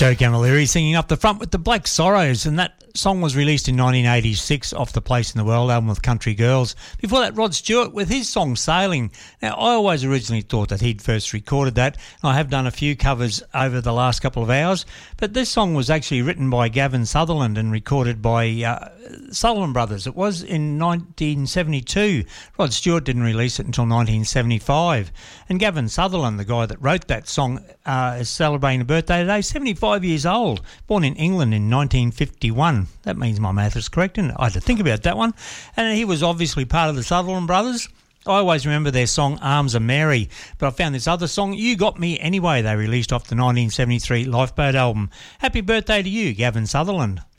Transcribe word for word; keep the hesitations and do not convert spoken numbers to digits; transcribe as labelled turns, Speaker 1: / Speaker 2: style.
Speaker 1: Joe Camilleri singing up the front with the Black Sorrows, and that song was released in nineteen eighty-six off the Place in the World album with Country Girls. Before that, Rod Stewart with his song Sailing. Now, I always originally thought that he'd first recorded that. I have done a few covers over the last couple of hours, but this song was actually written by Gavin Sutherland and recorded by uh, Sutherland Brothers. It was in nineteen seventy-two. Rod Stewart didn't release it until nineteen seventy-five. And Gavin Sutherland, the guy that wrote that song, uh, is celebrating a birthday today, seventy-five years old, born in England in nineteen fifty-one. That means my math is correct, and I had to think about that one. And he was obviously part of the Sutherland Brothers. I always remember their song Arms of Mary, but I found this other song, You Got Me Anyway, they released off the nineteen seventy-three Lifeboat album. Happy birthday to you, Gavin Sutherland.